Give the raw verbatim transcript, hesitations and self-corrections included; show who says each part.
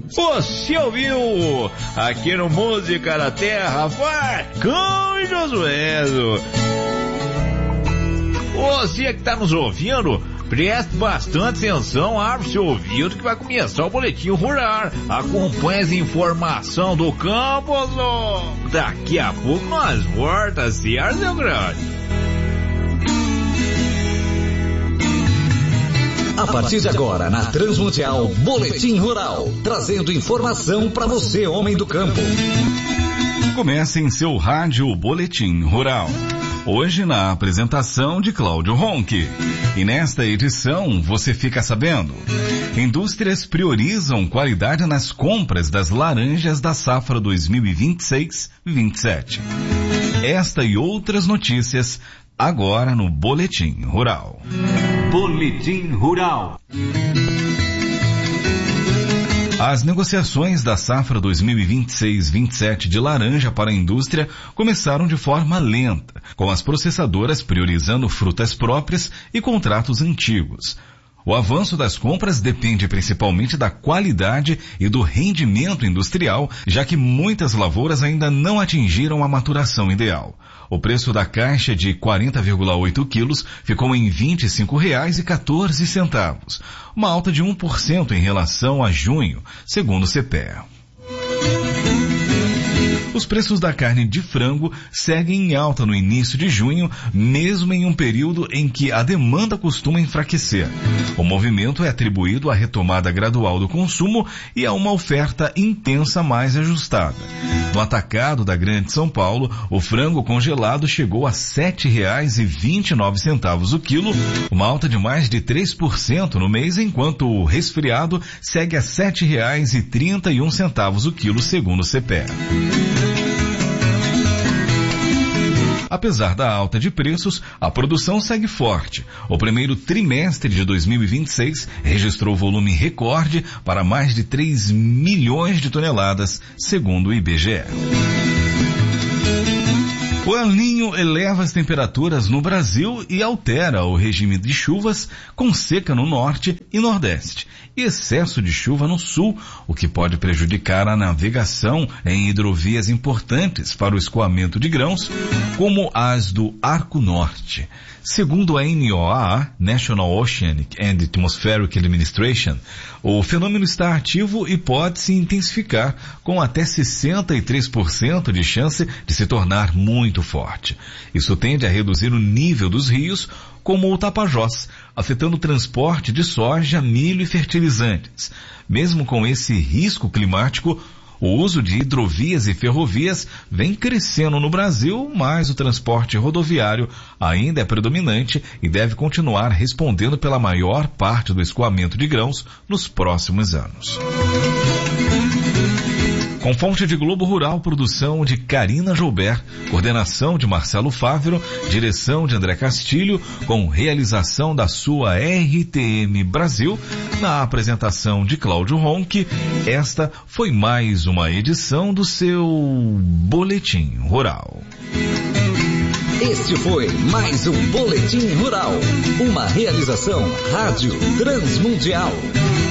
Speaker 1: Você ouviu aqui no Música da Terra, Facão e Josuedo. Você que tá nos ouvindo, preste bastante atenção, abre seu ouvido que vai começar o Boletim Rural. Acompanhe as informações do campo, ó. Daqui a pouco nós voltamos, certo, meu grande?
Speaker 2: A partir de agora, na Transmundial, Boletim Rural, trazendo informação para você, homem do campo.
Speaker 3: Comece em seu rádio Boletim Rural. Hoje na apresentação de Cláudio Ronque. E nesta edição você fica sabendo: indústrias priorizam qualidade nas compras das laranjas da safra dois mil e vinte e seis vinte e sete. Esta e outras notícias agora no Boletim Rural.
Speaker 4: Boletim Rural.
Speaker 3: As negociações da safra dois mil e vinte e seis vinte e sete de laranja para a indústria começaram de forma lenta, com as processadoras priorizando frutas próprias e contratos antigos. O avanço das compras depende principalmente da qualidade e do rendimento industrial, já que muitas lavouras ainda não atingiram a maturação ideal. O preço da caixa de quarenta vírgula oito quilos ficou em vinte e cinco reais e quatorze centavos, uma alta de um por cento em relação a junho, segundo o C P E A. Os preços da carne de frango seguem em alta no início de junho, mesmo em um período em que a demanda costuma enfraquecer. O movimento é atribuído à retomada gradual do consumo e a uma oferta intensa mais ajustada. No atacado da Grande São Paulo, o frango congelado chegou a sete reais e vinte e nove centavos o quilo, uma alta de mais de três por cento no mês, enquanto o resfriado segue a sete reais e trinta e um centavos o quilo, segundo o C P E A. Apesar da alta de preços, a produção segue forte. O primeiro trimestre de dois mil e vinte e seis registrou volume recorde para mais de três milhões de toneladas, segundo o I B G E. O El Niño eleva as temperaturas no Brasil e altera o regime de chuvas, com seca no norte e nordeste, e excesso de chuva no sul, o que pode prejudicar a navegação em hidrovias importantes para o escoamento de grãos, como as do Arco Norte. Segundo a N O A A, National Oceanic and Atmospheric Administration, o fenômeno está ativo e pode se intensificar, com até sessenta e três por cento de chance de se tornar muito forte. Isso tende a reduzir o nível dos rios, como o Tapajós, afetando o transporte de soja, milho e fertilizantes. Mesmo com esse risco climático, o uso de hidrovias e ferrovias vem crescendo no Brasil, mas o transporte rodoviário ainda é predominante e deve continuar respondendo pela maior parte do escoamento de grãos nos próximos anos. Com fonte de Globo Rural, produção de Karina Joubert, coordenação de Marcelo Fávero, direção de André Castilho, com realização da sua R T M Brasil, na apresentação de Cláudio Ronque, esta foi mais uma edição do seu Boletim Rural.
Speaker 2: Este foi mais um Boletim Rural, uma realização Rádio Transmundial.